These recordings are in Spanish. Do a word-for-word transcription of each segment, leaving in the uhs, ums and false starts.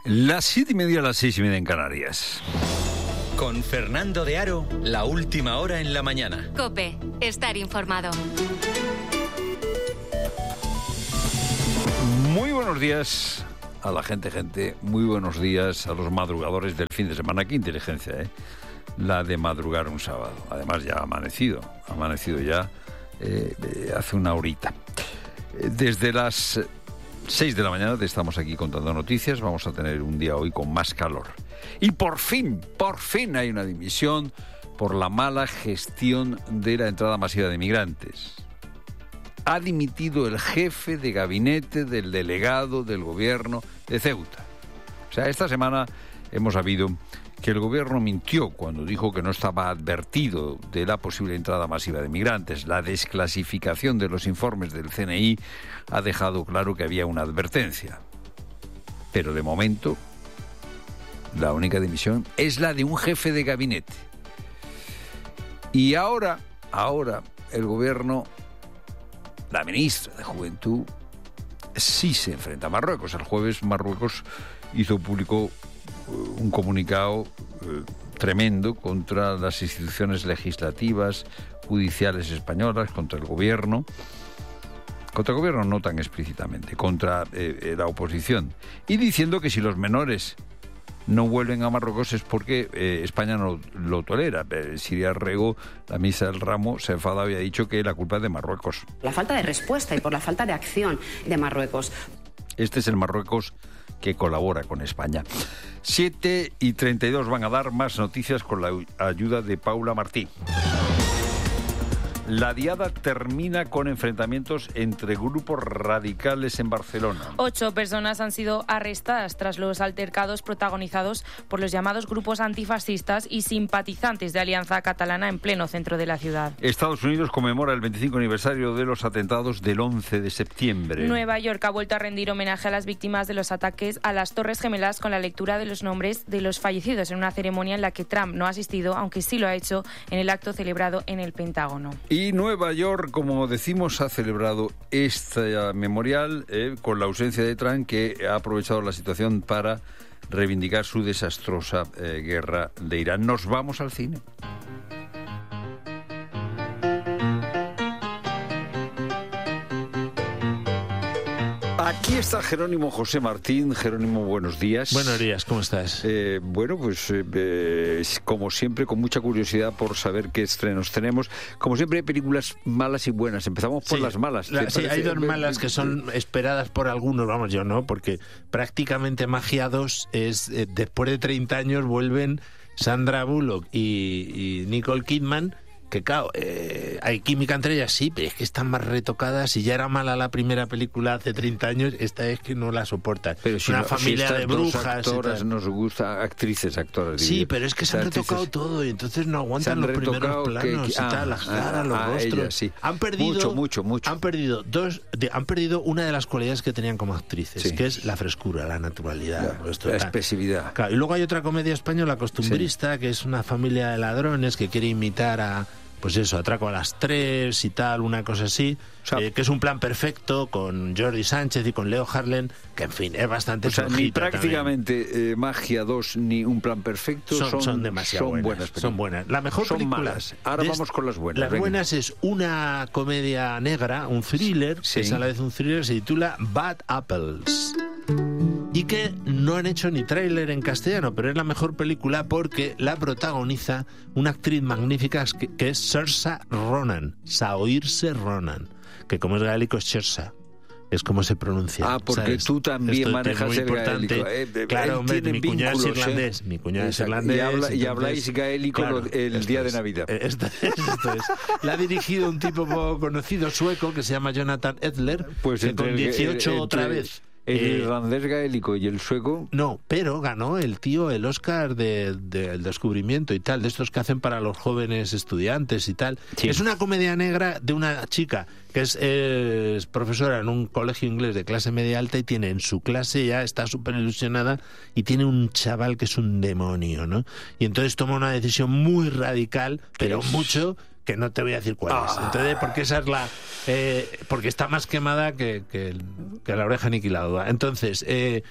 Las siete y media, las seis y media en Canarias. Con Fernando de Aro, la última hora en la mañana. COPE, estar informado. Muy buenos días a la gente, gente. Muy buenos días a los madrugadores del fin de semana. Qué inteligencia, ¿eh? La de madrugar un sábado. Además ya ha amanecido. Ha amanecido ya eh, hace una horita. Desde las seis de la mañana te estamos aquí contando noticias. Vamos a tener un día hoy con más calor. Y por fin, por fin hay una dimisión por la mala gestión de la entrada masiva de migrantes. Ha dimitido el jefe de gabinete del delegado del gobierno de Ceuta. O sea, esta semana hemos sabido que el gobierno mintió cuando dijo que no estaba advertido de la posible entrada masiva de migrantes. La desclasificación de los informes del C N I ha dejado claro que había una advertencia. Pero de momento, la única dimisión es la de un jefe de gabinete. Y ahora, ahora, el gobierno, la ministra de Juventud, sí se enfrenta a Marruecos. El jueves Marruecos hizo público un comunicado eh, tremendo contra las instituciones legislativas, judiciales españolas, contra el gobierno, contra el gobierno no tan explícitamente, contra eh, la oposición, y diciendo que si los menores no vuelven a Marruecos es porque eh, España no lo tolera. Eh, Siria Rego, la ministra del ramo, se enfadaba y ha dicho que la culpa es de Marruecos. La falta de respuesta y por la falta de acción de Marruecos. Este es el Marruecos que colabora con España. siete y treinta y dos van a dar más noticias con la ayuda de Paula Martí. La diada termina con enfrentamientos entre grupos radicales en Barcelona. Ocho personas han sido arrestadas tras los altercados protagonizados por los llamados grupos antifascistas y simpatizantes de Alianza Catalana en pleno centro de la ciudad. Estados Unidos conmemora el veinticinco aniversario de los atentados del once de septiembre. Nueva York ha vuelto a rendir homenaje a las víctimas de los ataques a las Torres Gemelas con la lectura de los nombres de los fallecidos en una ceremonia en la que Trump no ha asistido, aunque sí lo ha hecho en el acto celebrado en el Pentágono. Y Nueva York, como decimos, ha celebrado esta memorial eh, con la ausencia de Trump, que ha aprovechado la situación para reivindicar su desastrosa eh, guerra de Irán. Nos vamos al cine. Aquí está Jerónimo José Martín. Jerónimo, buenos días. Buenos días, ¿cómo estás? Eh, bueno, pues eh, eh, como siempre, con mucha curiosidad por saber qué estrenos tenemos. Como siempre, hay películas malas y buenas. Empezamos por sí, las malas. La, sí, hay dos malas que son esperadas por algunos, vamos, yo no, porque prácticamente Magia dos es, eh, después de treinta años vuelven Sandra Bullock y, y Nicole Kidman, que claro, eh, hay química entre ellas, sí, pero es que están más retocadas. Si ya era mala la primera película hace treinta años, esta es que no la soportan. Pero si una no, familia si de brujas. Actoras nos gusta, actrices, actoras. Sí, diría. pero es que se han retocado actrices, todo y entonces no aguantan los primeros planos que, que, y tal, ah, las caras, ah, los ah, rostros. Ella, sí. Han perdido mucho, mucho, mucho. Han perdido dos, de, han perdido una de las cualidades que tenían como actrices, sí, que es la frescura, la naturalidad, la, esto, la expresividad. Claro, y luego hay otra comedia española costumbrista, sí, que es una familia de ladrones que quiere imitar a, pues eso, Atraco a las tres y tal, una cosa así, o sea, eh, que es un plan perfecto con Jordi Sánchez y con Leo Harlem, que en fin, es bastante... O sea, ni prácticamente eh, Magia dos ni Un plan perfecto son, son, son demasiado son buenas, buenas. Son buenas. La mejor son película... malas. Ahora vamos con las buenas. Las venga. buenas es una comedia negra, un thriller, sí, que es a la vez un thriller, se titula Bad Apples. Y que no han hecho ni tráiler en castellano, pero es la mejor película porque la protagoniza una actriz magnífica que, que es Saoirse Ronan, Saoirse Ronan, que como es gaélico es Saoirse. Es como se pronuncia. Ah, porque ¿sabes? tú también Esto manejas es el gaélico. Eh, claro, hombre, mi cuñado es irlandés. ¿eh? Mi cuñado es Exacto. irlandés. Y, habla, entonces, y habláis gaélico claro, el día es, de Navidad. Esto es, esto es. La ha dirigido un tipo poco conocido sueco que se llama Jonathan Edler, pues que con dieciocho el, el, otra entre... vez... ¿El eh, irlandés gaélico y el sueco? No, pero ganó el tío el Oscar del de, de descubrimiento y tal, de estos que hacen para los jóvenes estudiantes y tal. Sí. Es una comedia negra de una chica que es, es profesora en un colegio inglés de clase media alta y tiene en su clase, ya está súper ilusionada, y tiene un chaval que es un demonio, ¿no? Y entonces toma una decisión muy radical, pero es... mucho... que no te voy a decir cuál es. Entonces, porque esa es la... Eh, porque está más quemada que, que, que la oreja aniquilada. Entonces, eh,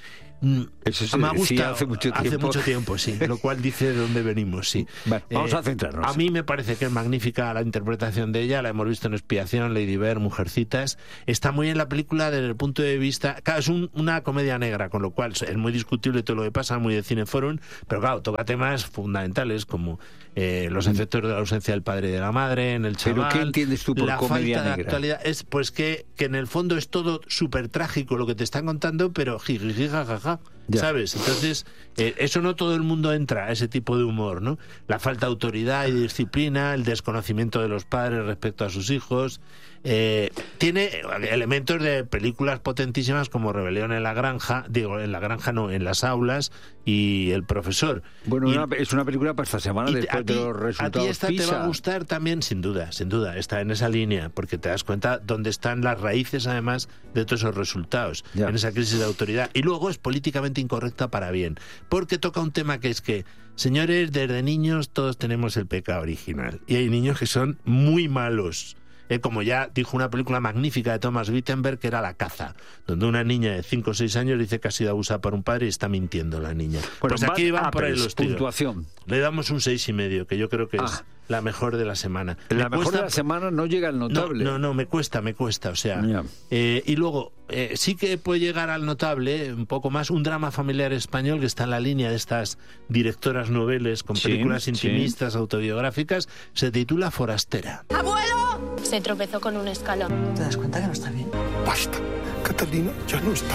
Eso se me ha decía gustado hace mucho tiempo. Hace mucho tiempo, sí. Lo cual dice de dónde venimos, sí. Bueno, vamos Eh, a centrarnos. A mí me parece que es magnífica la interpretación de ella. La hemos visto en Expiación, Lady Bird, Mujercitas. Está muy bien la película desde el punto de vista... Claro, es un, una comedia negra, con lo cual es muy discutible todo lo que pasa, muy de Cineforum, pero claro, toca temas fundamentales como eh, los efectos de la ausencia del padre y de la madre en el chaval. ¿Pero qué entiendes tú por la comedia falta de negra? actualidad. Es pues que, que en el fondo es todo súper trágico lo que te están contando, pero jiji, jajaja. Ya. ¿Sabes? Entonces, eh, eso no todo el mundo entra a ese tipo de humor, ¿no? La falta de autoridad y disciplina, el desconocimiento de los padres respecto a sus hijos. Eh, tiene elementos de películas potentísimas como Rebelión en la granja, digo, en la granja no, en las aulas y El profesor. Bueno, Y- una- es una película para esta semana y después a ti, de los a resultados ti esta te va PISA. a gustar también, sin duda, sin duda. Está en esa línea, porque te das cuenta dónde están las raíces, además, de todos esos resultados, Ya. en esa crisis de autoridad. Y luego es políticamente incorrecta para bien, porque toca un tema que es que, señores, desde niños todos tenemos el pecado original. Y hay niños que son muy malos. Eh, como ya dijo una película magnífica de Thomas Wittenberg, que era La caza, donde una niña de cinco o seis años dice que ha sido abusada por un padre y está mintiendo la niña. Bueno, pues aquí Bad van por ahí Apples, los tiros. puntuación. Le damos un seis y medio, que yo creo que Ah. es la mejor de la semana. La Me mejor cuesta- de la semana no llega al no, notable. no, no, me cuesta, me cuesta, o sea. Ya. eh, y luego, eh, sí que puede llegar al notable, un poco más, un drama familiar español que está en la línea de estas directoras noveles con Sí, películas sí. intimistas, autobiográficas, se titula Forastera. Se tropezó con un escalón. ¿Te das cuenta que no está bien? Basta. Catalina ya no está.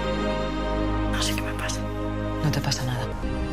No sé qué me pasa. No te pasa nada.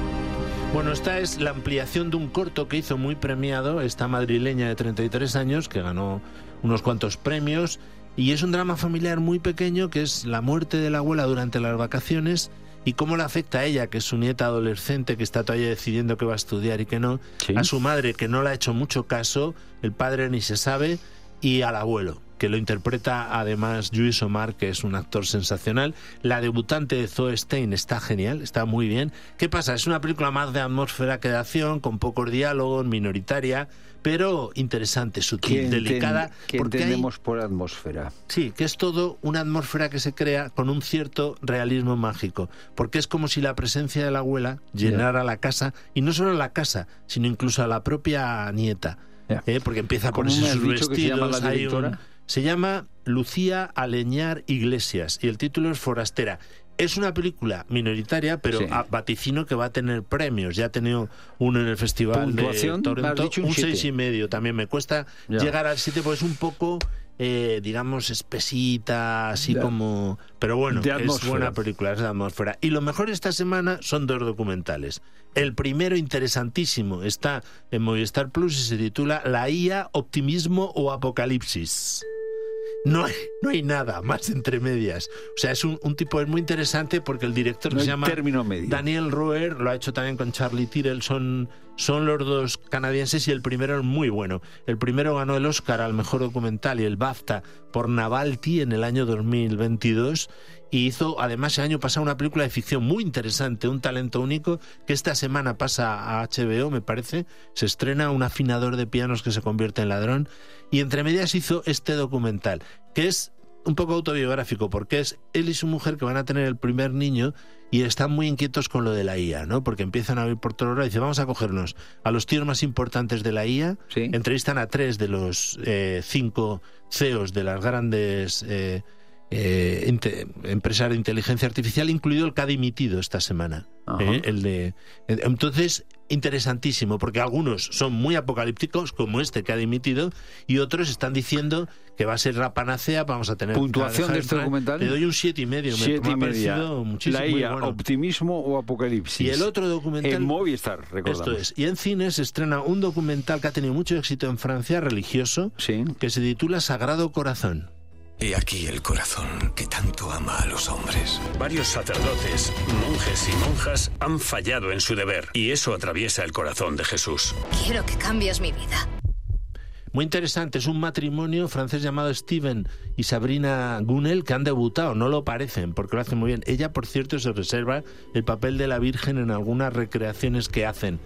Bueno, esta es la ampliación de un corto que hizo muy premiado esta madrileña de treinta y tres años, que ganó unos cuantos premios, y es un drama familiar muy pequeño, que es la muerte de la abuela durante las vacaciones y cómo le afecta a ella, que es su nieta adolescente, que está todavía decidiendo qué va a estudiar y qué no, Sí. a su madre, que no le ha hecho mucho caso, el padre ni se sabe, y al abuelo, que lo interpreta además Lluís Omar, que es un actor sensacional. La debutante de Zoe Stein está genial, está muy bien. ¿Qué pasa? Es una película más de atmósfera que de acción, con pocos diálogos, minoritaria, pero interesante, ¿Qué sutil, enten- delicada. qué porque hay- entendemos por atmósfera? Sí, que es todo una atmósfera que se crea con un cierto realismo mágico, porque es como si la presencia de la abuela llenara la casa, y no solo la casa, sino incluso a la propia nieta, Ya. ¿eh? Porque empieza a ¿Cómo ponerse me has sus dicho que se llama vestidos, la hay un- directora? se llama Lucía Aleñar Iglesias y el título es Forastera. Es una película minoritaria, pero Sí. a- vaticino que va a tener premios. Ya ha tenido uno en el Festival Puntuación, de me has Toronto, dicho un un siete. seis y medio. También me cuesta Ya. llegar al siete, porque es un poco, eh, digamos, espesita, así Ya. como... Pero bueno, De es atmósfera. buena película, es de atmósfera. Y lo mejor esta semana son dos documentales. El primero, interesantísimo, está en Movistar Plus y se titula La I A, Optimismo o Apocalipsis. No hay, no hay nada más entre medias. O sea, es un, un tipo es muy interesante porque el director No que se hay llama término medio. Daniel Roer, lo ha hecho también con Charlie Tyrrell, son, son los dos canadienses y el primero es muy bueno. El primero ganó el Oscar al mejor documental y el BAFTA por Navalty en el año dos mil veintidós y hizo además el año pasado una película de ficción muy interesante, Un talento único, que esta semana pasa a H B O, me parece, se estrena Un afinador de pianos que se convierte en ladrón, y entre medias hizo este documental, que es un poco autobiográfico, porque es él y su mujer que van a tener el primer niño y están muy inquietos con lo de la I A, ¿no? Porque empiezan a ir por todo lado y dicen, vamos a cogernos a los tíos más importantes de la I A, Sí. entrevistan a tres de los eh, cinco C E Os de las grandes eh, eh, inte- empresas de inteligencia artificial, incluido el que ha dimitido esta semana. Ajá. ¿eh? El de, entonces, interesantísimo, porque algunos son muy apocalípticos, como este que ha dimitido, y otros están diciendo que va a ser la panacea, vamos a tener... ¿Puntuación a dejar de este entrar. documental? Le doy un siete y medio, me- Siete me, y ha media. parecido muchísimo. La muy I A, bueno. Optimismo o Apocalipsis. Y el otro documental... En Movistar, recordamos. Esto es. Y en cine se estrena un documental que ha tenido mucho éxito en Francia, religioso, Sí. que se titula Sagrado Corazón. He aquí el corazón que tanto ama a los hombres. Varios sacerdotes, monjes y monjas han fallado en su deber, y eso atraviesa el corazón de Jesús. Quiero que cambies mi vida. Muy interesante, es un matrimonio francés llamado Steven y Sabrina Gunel que han debutado, no lo parecen porque lo hacen muy bien. Ella, por cierto, se reserva el papel de la Virgen en algunas recreaciones que hacen.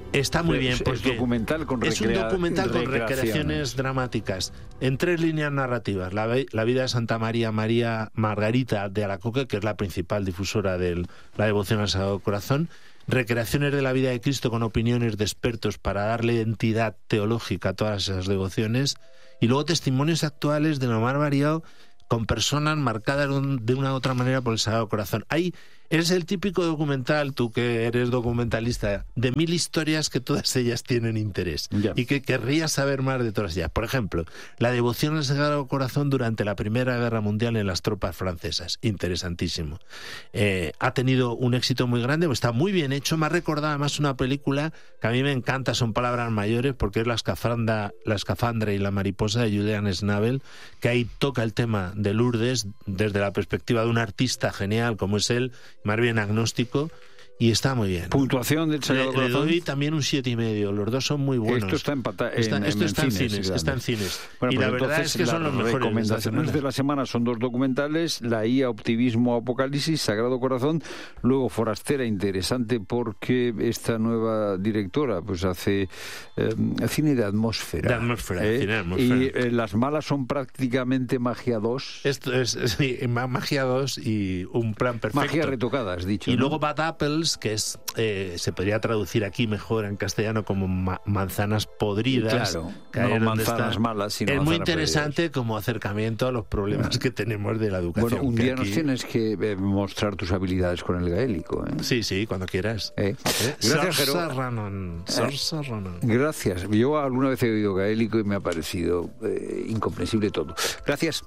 Está muy bien, es, porque es documental con es un recrea- documental con recreaciones. recreaciones dramáticas en tres líneas narrativas. La, la vida de Santa María María Margarita de Alacoque, que es la principal difusora de la devoción al Sagrado Corazón. Recreaciones de la vida de Cristo con opiniones de expertos para darle entidad teológica a todas esas devociones. Y luego testimonios actuales de lo más variado, con personas marcadas de una u otra manera por el Sagrado Corazón. Ahí es el típico documental, tú que eres documentalista, de mil historias que todas ellas tienen interés Ya. y que querrías saber más de todas ellas. Por ejemplo, la devoción al Sagrado Corazón durante la Primera Guerra Mundial en las tropas francesas. Interesantísimo. Eh, ha tenido un éxito muy grande, está muy bien hecho. Me ha recordado además una película que a mí me encanta, son palabras mayores, porque es La escafandra, la escafandra y la mariposa de Julian Schnabel, que ahí toca el tema de Lourdes desde la perspectiva de un artista genial como es él, más bien agnóstico, y está muy bien. Puntuación del Sagrado Le, le Corazón. doy también un siete y medio. Los dos son muy buenos. Esto está, empata- Está- en, esto en está en cines, cines, grandes. está en cines. Bueno, y pues la verdad entonces es que son los las mejores. recomendaciones de de esta la semana son dos documentales: La I A, Optimismo, Apocalipsis, Sagrado Corazón. Luego Forastera, interesante porque esta nueva directora pues hace eh, cine de atmósfera. De atmósfera, ¿eh? cine de atmósfera. Y eh, Las malas son prácticamente Magia dos. Esto es, sí, Magia dos y un plan perfecto. Magia retocada, has dicho. Y ¿no? luego Bad Apples, que es eh, se podría traducir aquí mejor en castellano como ma- manzanas podridas. Claro, que no ahí es donde manzanas está. malas, sino Es muy manzanas interesante como acercamiento a los problemas que tenemos de la educación. Bueno, un que día aquí- nos tienes que eh, mostrar tus habilidades con el gaélico. ¿eh? Sí, sí, cuando quieras. ¿Eh? ¿Eh? Gracias, Sorsa Jero. Ranon, Sorsa Ranon. Gracias. Yo alguna vez he oído gaélico y me ha parecido eh, incomprensible todo. Gracias.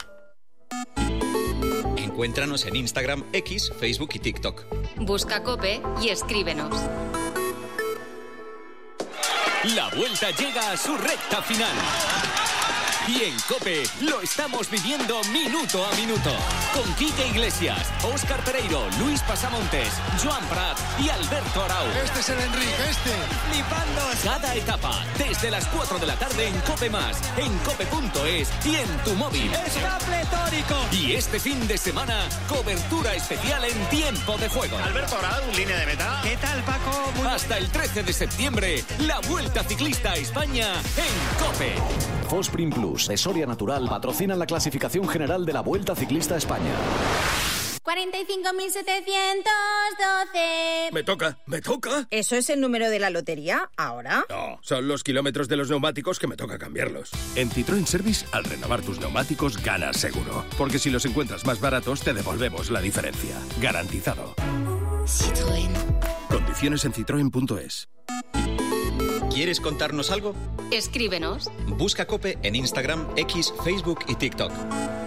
Encuéntranos en Instagram, X, Facebook y TikTok. Busca Cope y escríbenos. La vuelta llega a su recta final. Y en COPE lo estamos viviendo minuto a minuto. Con Quique Iglesias, Óscar Pereiro, Luis Pasamontes, Joan Prat y Alberto Arau. Este es el Enrique, este. Flipando cada etapa, desde las cuatro de la tarde en COPE Más, en cope punto es y en tu móvil. ¡Está pletórico! Y este fin de semana, cobertura especial en tiempo de juego. Alberto Arau, línea de meta. ¿Qué tal, Paco? Muy... Hasta el trece de septiembre, la Vuelta Ciclista a España en COPE. Fosprin Plus de Soria Natural patrocinan la clasificación general de la Vuelta Ciclista a España. cuarenta y cinco mil setecientos doce. Me toca, me toca. ¿Eso es el número de la lotería ahora? No, son los kilómetros de los neumáticos que me toca cambiarlos. En Citroën Service, al renovar tus neumáticos, ganas seguro. Porque si los encuentras más baratos, te devolvemos la diferencia. Garantizado. Citroën. Condiciones en citroen punto es. ¿Quieres contarnos algo? Escríbenos. Busca Cope en Instagram, X, Facebook y TikTok.